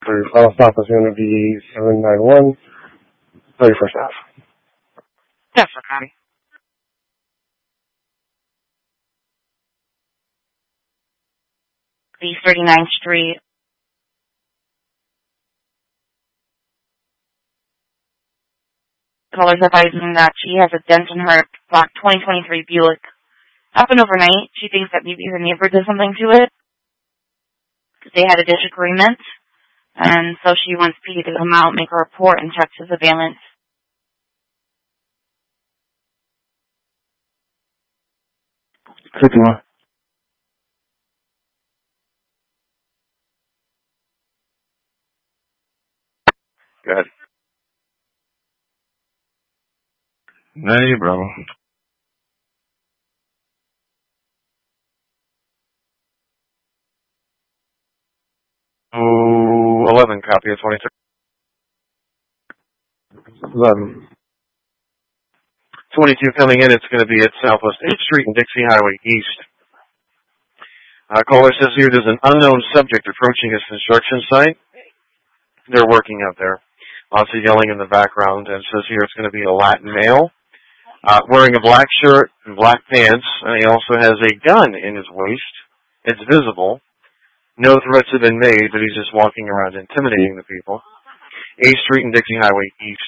Your final stop is going to be 791, 31st Ave. Yes, sir, copy. East 39th Street. Caller's advising that she has a dent in her black 2023 Buick. Happened overnight. She thinks that maybe her neighbor did something to it. They had a disagreement. And so she wants PD to come out, make a report, and check the surveillance. Fifty-one. Go ahead. Hey, bravo. Oh, 11, copy of 23. 11. 22 coming in, it's going to be at Southwest 8th Street and Dixie Highway East. Caller says here there's an unknown subject approaching his construction site. They're working out there. Lots of yelling in the background, and it says here it's going to be a Latin male, wearing a black shirt and black pants, and he also has a gun in his waist. It's visible. No threats have been made, but he's just walking around intimidating the people. 8th Street and Dixie Highway East.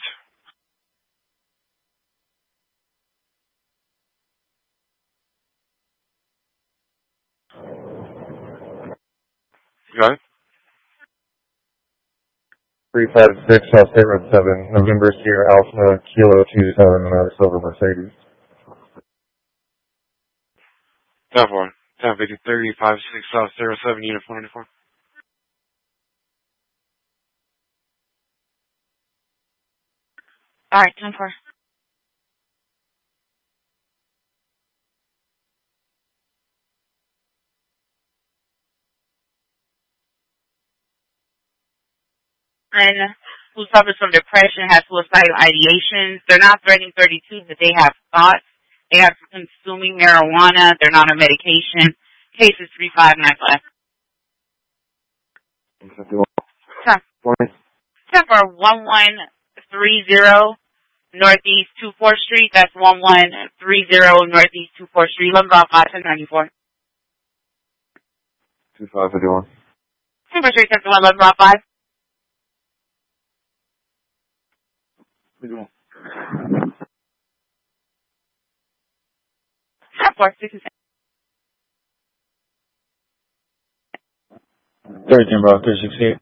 Go ahead. 356 South State Road 7, November Sierra Alpha, Kilo 27, Silver Mercedes. 10-4. 10-50, 35-6 South Sierra 7, Unit 494. All right, 10-4. And who suffers from depression, has suicidal ideations. They're not threatening 32, but they have thoughts. They are consuming marijuana. They're not on medication. Case is 3595. 10-4, 1130 Northeast 24th Street. That's 1130 Northeast 24th Street. 11 Block 594. 2551. 24th Street, 11 Block 5. 466. 13, bro, 368.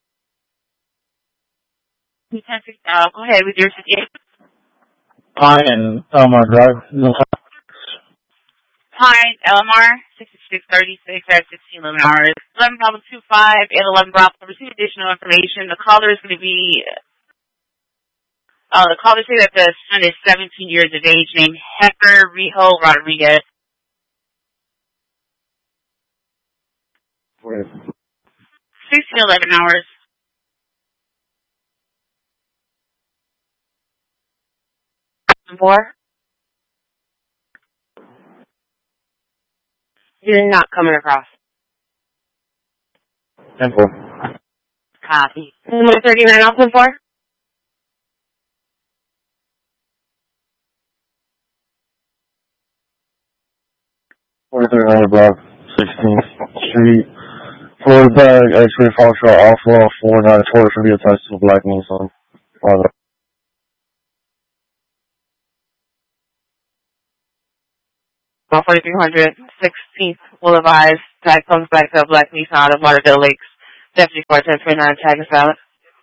Go ahead with your 68. Pine and Elmar Drive. Pine, LMR, 6636 at 1611 hours. 11 Bravo 25 and 11 Bravo. Receive additional information. The caller is going to be, the caller say that the son is 17 years of age, named Hector Rijo Rodriguez. 1611 hours. Four. You're not coming across. 10-4. Copy. 139 off 10-4. 4300 block, 16th Street. Florida bag, X-ray Foxtrot Alpha, 494 should be attached to a black Nissan. Father. 4300, 16th Boulevard, tag comes back to a black Nissan out of Lauderdale Lakes. Deputy 41029, tag us out.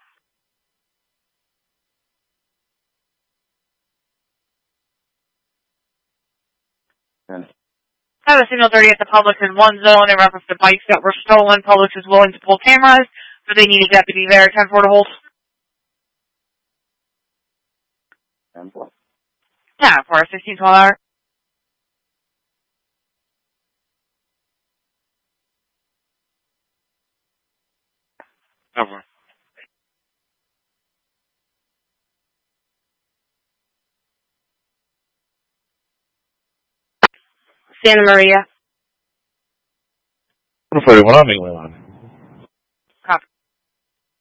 Have a signal 30 at the Publix in one zone in reference to bikes that were stolen. Publix is willing to pull cameras, but they need a deputy there. 10-4 to hold. 10-4. Yeah, for a 16-12 hour. Over. Santa Maria. 41 on me, Leon. Copy.